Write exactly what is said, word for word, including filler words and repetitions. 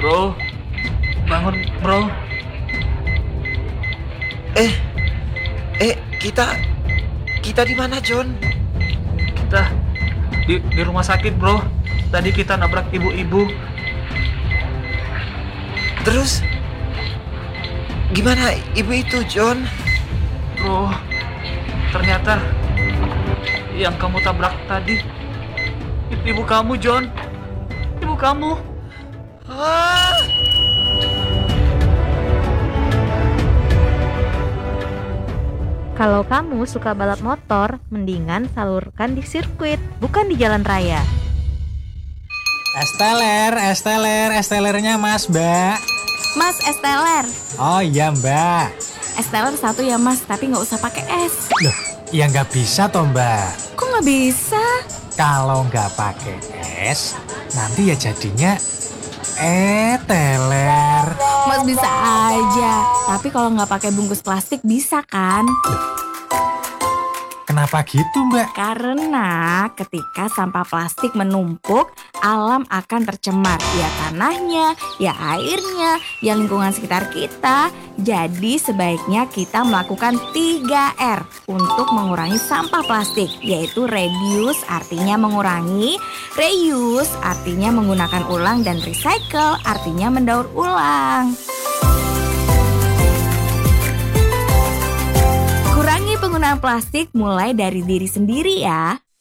Bro, bangun bro. Eh, eh, kita, kita di mana, John? Kita di, di rumah sakit bro. Tadi kita nabrak ibu-ibu. Terus, gimana ibu itu, John? Bro, ternyata yang kamu tabrak tadi ibu kamu, John. Ibu kamu. Ah! Kalau kamu suka balap motor, mendingan salurkan di sirkuit, bukan di jalan raya. Esteler, esteler, estelernya mas, mbak. Mas, es teler. Oh iya mbak. Es teler satu ya mas, tapi nggak usah pakai es. Loh, ya nggak bisa toh mbak. Kok nggak bisa? Kalau nggak pakai es, nanti ya jadinya eh teler. Mas bisa aja. Tapi kalau nggak pakai bungkus plastik bisa kan? Kenapa gitu mbak? Karena ketika sampah plastik menumpuk, alam akan tercemar. Ya tanahnya, ya airnya, ya lingkungan sekitar kita. Jadi sebaiknya kita melakukan tiga R untuk mengurangi sampah plastik. Yaitu reduce artinya mengurangi, reuse artinya menggunakan ulang, dan recycle artinya mendaur ulang. Kurangi penggunaan plastik mulai dari diri sendiri ya.